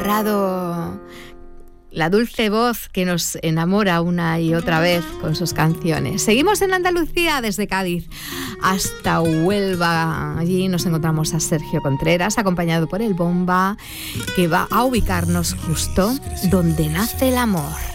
Conrado, la dulce voz que nos enamora una y otra vez con sus canciones. Seguimos en Andalucía, desde Cádiz hasta Huelva. Allí nos encontramos a Sergio Contreras, acompañado por el Bomba, que va a ubicarnos justo donde nace el amor.